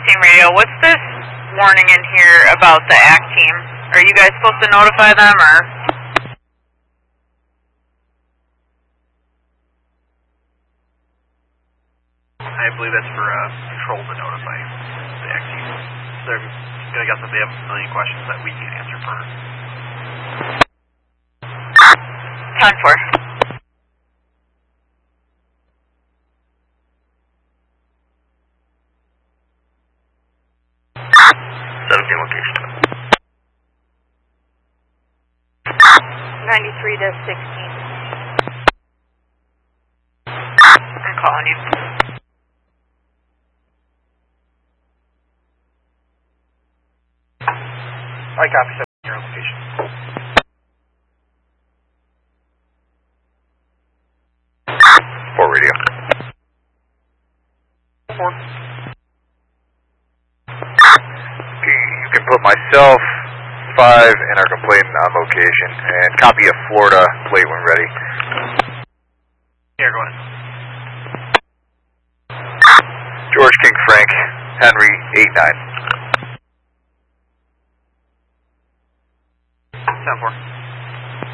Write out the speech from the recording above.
team radio. What's this warning in here about the ACT team? Are you guys supposed to notify them, or? I believe that's for control to notify the ACT team. I guess if they have a million questions that we can't answer for. 10-4. Location. 93-16. I'm calling you. I copy your location. For radio. 4. You can put myself, 5, and our complainant on location, and copy a Florida plate when ready. Here, go ahead. George King Frank, Henry, 89. 10-4.